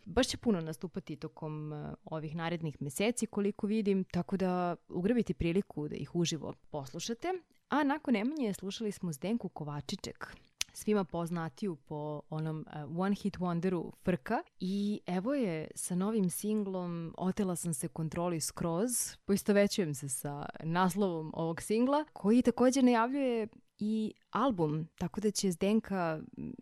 baš će puno nastupati tokom ovih narednih meseci koliko vidim, tako da ugrabite priliku da ih uživo poslušate. A nakon Nemanje slušali smo Zdenku Kovačiček, svima poznatiju po onom One Hit Wonderu Frka, i evo je sa novim singlom Otela sam se kontroli skroz. Poistovećujem se sa naslovom ovog singla, koji također najavljuje i album, tako da će Zdenka...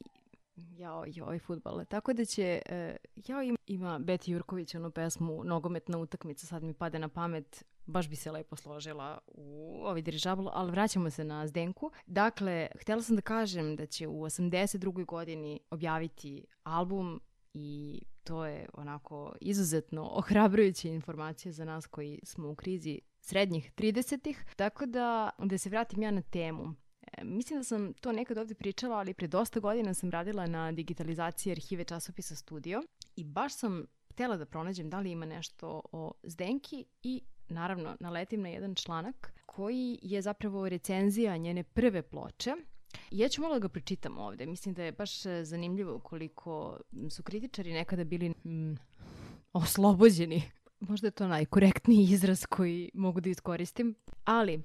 Joj, fudbal. Tako da će, ima Beti Jurković onu pesmu Nogometna utakmica, sad mi pade na pamet, baš bi se lepo složila u ovaj dirižabl, ali vraćamo se na Zdenku. Dakle, htjela sam da kažem da će u 82. godini objaviti album i to je onako izuzetno ohrabrujuća informacija za nas koji smo u krizi srednjih 30-ih. Tako da se vratim ja na temu. Mislim da sam to nekad ovdje pričala, ali pre dosta godina sam radila na digitalizaciji arhive časopisa Studio i baš sam htjela da pronađem da li ima nešto o Zdenki i naravno naletim na jedan članak koji je zapravo recenzija njene prve ploče. Ja ću malo da ga pročitam ovdje. Mislim da je baš zanimljivo koliko su kritičari nekada bili oslobođeni. Možda je to najkorektniji izraz koji mogu da iskoristim, ali...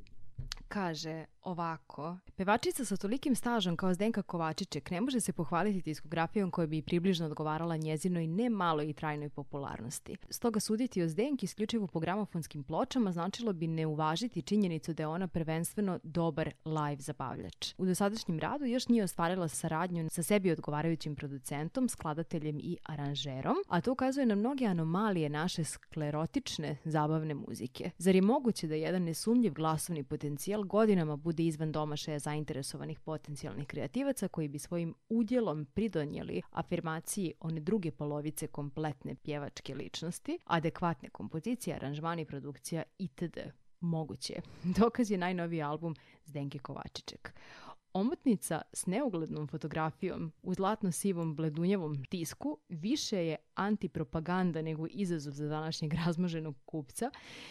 Kaže ovako: pevačica sa tolikim stažom kao Zdenka Kovačiček ne može se pohvaliti diskografijom koja bi približno odgovarala njezinoj ne maloj i trajnoj popularnosti. Stoga suditi o Zdenki isključivo po gramofonskim pločama značilo bi ne uvažiti činjenicu da je ona prvenstveno dobar live zabavljač. U dosadašnjem radu još nije ostvarila saradnju sa sebi odgovarajućim producentom, skladateljem i aranžerom, a to ukazuje na mnoge anomalije naše sklerotične zabavne muzike. Zar je moguće da jedan nesumnjiv glasovni potencijal godinama bude izvan domašaja zainteresovanih potencijalnih kreativaca koji bi svojim udjelom pridonijeli afirmaciji one druge polovice kompletne pjevačke ličnosti, adekvatne kompozicije, aranžmani, produkcija itd. Moguće. Dokaz je najnoviji album Zdenke Kovačiček. Omotnica s neuglednom fotografijom u zlatno-sivom bledunjavom tisku više je antipropaganda nego izazov za današnjeg razmaženog kupca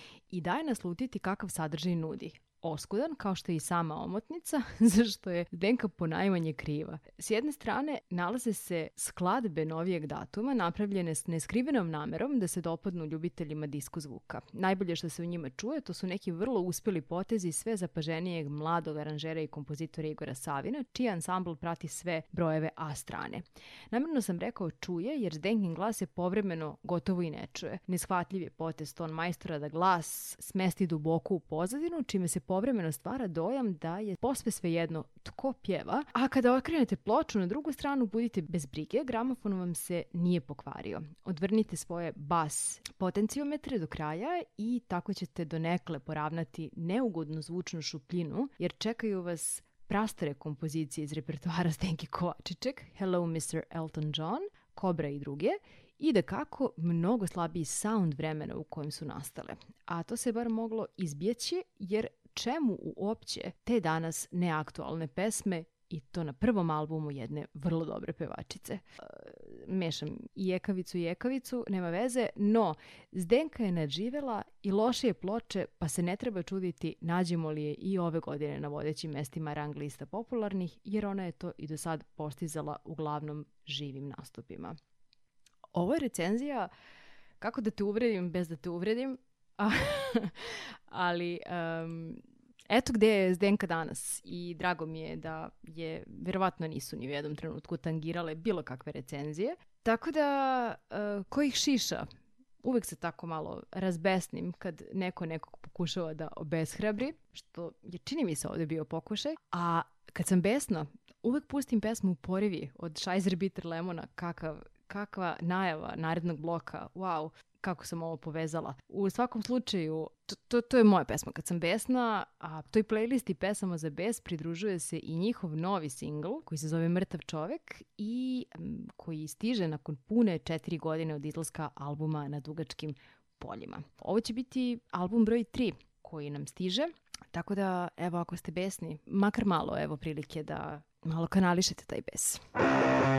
i daje naslutiti kakav sadržaj nudi. Oskudan, kao što je i sama omotnica, zašto je Zdenka ponajmanje kriva. S jedne strane, nalaze se skladbe novijeg datuma, napravljene s neskrivenom namerom da se dopadnu ljubiteljima disko zvuka. Najbolje što se u njima čuje, to su neki vrlo uspjeli potezi sve zapaženijeg mladog aranžera i kompozitora Igora Savina, čiji ansambl prati sve brojeve A strane. Namjerno sam rekao čuje, jer Zdenkin glas se povremeno gotovo i ne čuje. Neshvatljiv je potez ton majstora da glas smesti duboko u pozadinu, čime se povremeno stvara dojam da je posve svejedno tko pjeva, a kada okrenete ploču na drugu stranu budite bez brige, gramofon vam se nije pokvario. Odvrnite svoje bas potenciometre do kraja i tako ćete donekle poravnati neugodnu zvučnu šupljinu, jer čekaju vas prastare kompozicije iz repertoara Zdenke Kovačiček, Hello Mr. Elton John, Kobra i druge, i da kako mnogo slabiji sound vremena u kojem su nastale. A to se bar moglo izbjeći, jer čemu uopće te danas neaktualne pesme i to na prvom albumu jedne vrlo dobre pevačice. Mešam i ekavicu, nema veze, no Zdenka je nadživela i lošije ploče, pa se ne treba čuditi nađemo li je i ove godine na vodećim mestima rang lista popularnih, jer ona je to i do sad postizala uglavnom živim nastupima. Ovo je recenzija, kako da te uvredim bez da te uvredim, ali eto gde je Zdenka danas i drago mi je da je, verovatno nisu ni u jednom trenutku tangirale bilo kakve recenzije. Tako da, ko ih šiša? Uvek se tako malo razbesnim kad neko nekog pokušava da obeshrabri, što je čini mi se ovdje bio pokušaj, a kad sam besna, uvek pustim pesmu Porivi od Scheiser Bitter Lemona, kakva najava narednog bloka, wow, kako sam ovo povezala. U svakom slučaju, to je moja pesma kad sam besna, a toj playlisti pesama za bes pridružuje se i njihov novi singl koji se zove Mrtav čovek i koji stiže nakon pune 4 godine od izlaska albuma Na dugačkim poljima. Ovo će biti album broj 3 koji nam stiže, tako da evo ako ste besni, makar malo evo prilike da malo kanališete taj bes.